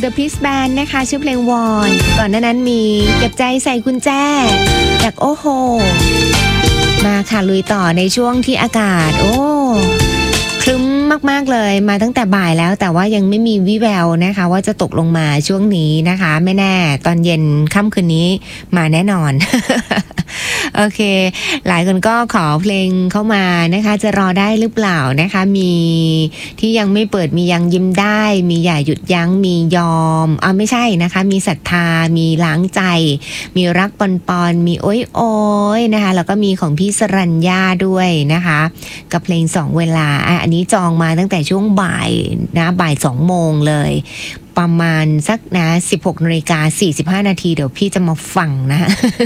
The Peace Band นะคะชื่อเพลงวอนก่อนหน้านั้นมีเก็บใจใส่กุญแจจากโอ้โหมาค่ะลุยต่อในช่วงที่อากาศครึ้มมากๆเลยมาตั้งแต่บ่ายแล้วแต่ว่ายังไม่มีวิแววนะคะว่าจะตกลงมาช่วงนี้นะคะไม่แน่ตอนเย็นค่ำคืนนี้มาแน่นอน โอเคหลายคนก็ขอเพลงเข้ามานะคะจะรอได้หรือเปล่านะคะมีที่ยังไม่เปิดมียังยิ้มได้มีอย่าหยุดยั้งมียอมไม่ใช่นะคะมีศรัทธามีล้างใจมีรักปอนมีโอ้ยนะคะแล้วก็มีของพี่สรัญญาด้วยนะคะกับเพลง2เวลาอันนี้จองมาตั้งแต่ช่วงบ่ายนะบ่าย2โมงเลยประมาณสักนะ 16:45 นาทีเดี๋ยวพี่จะมาฟังนะ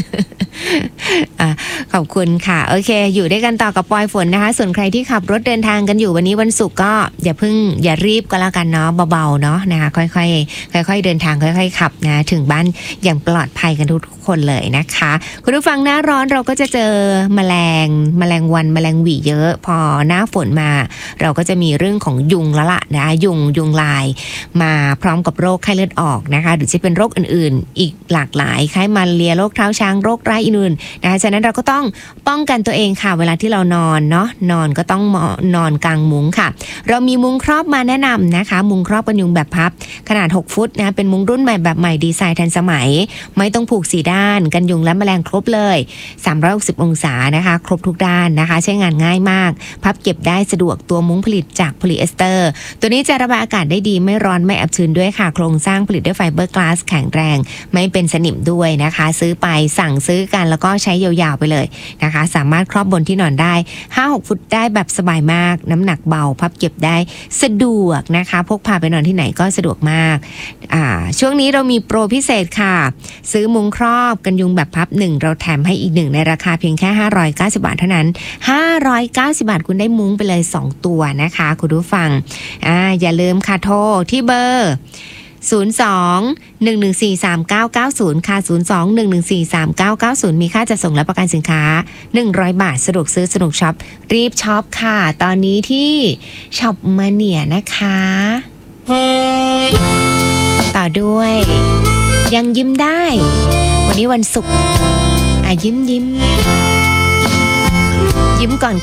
ขอบคุณค่ะโอเคอยู่ด้วยกันต่อกับปอยฝนนะคะส่วนใครที่ขับรถเดินทางกันอยู่วันนี้วันศุกร์ก็อย่ารีบก็แล้วกันเนาะเบาๆเนาะนะคะค่อยๆเดินทางค่อยๆขับนะถึงบ้านอย่างปลอดภัยกันทุกคนเลยนะคะคุณผู้ฟังหน้าร้อนเราก็จะเจอแมลงวันแมลงหวี่เยอะพอหน้าฝนมาเราก็จะมีเรื่องของยุงแล้วล่ะนะยุงลายมาพร้อมกับโรคไข้เลือดออกนะคะหรือจะเป็นโรคอื่นๆอีกหลากหลายไข้มาเรียโรคเท้าช้างโรคร้ายอื่นๆนะคะฉะนั้นเราก็ต้องป้องกันตัวเองค่ะเวลาที่เรานอนเนาะนอนก็ต้องนอนกลางมุ้งค่ะเรามีมุ้งครอบมาแนะนำนะคะมุ้งครอบกันยุงแบบพับขนาด6ฟุตนะเป็นมุ้งรุ่นใหม่แบบใหม่ดีไซน์ทันสมัยไม่ต้องผูก4ด้านกันยุงและแมลงครบเลย360องศานะคะครบทุกด้านนะคะใช้งานง่ายมากพับเก็บได้สะดวกตัวมุ้งผลิตจากโพลีเอสเตอร์ตัวนี้จะระบายอากาศได้ดีไม่ร้อนไม่อับชื้นด้วยค่ะโครงสร้างผลิตด้วยไฟเบอร์กลาสแข็งแรงไม่เป็นสนิมด้วยนะคะซื้อไปสั่งซื้อกันแล้วก็ใช้ยาวๆไปเลยนะคะสามารถครอบบนที่นอนได้ 5-6 ฟุตได้แบบสบายมากน้ำหนักเบาพับเก็บได้สะดวกนะคะพกพาไปนอนที่ไหนก็สะดวกมากช่วงนี้เรามีโปรพิเศษค่ะซื้อมุ้งครอบกันยุงแบบพับ1เราแถมให้อีก1ในราคาเพียงแค่590 บาทเท่านั้น590 บาทคุณได้มุ้งไปเลย2ตัวนะคะคุณผู้ฟังอย่าลืมค่ะโทรที่เบอร์02-114-3990 ค่ะ 02-114-3990 มีค่าจัดส่งและประกันสินค้า100 บาทสะดวกซื้อสนุกช็อปรีบช็อปค่ะตอนนี้ที่ช็อปมาเนียนะคะต่อด้วยยังยิ้มได้วันนี้วันศุกร์ยิ้มก่อน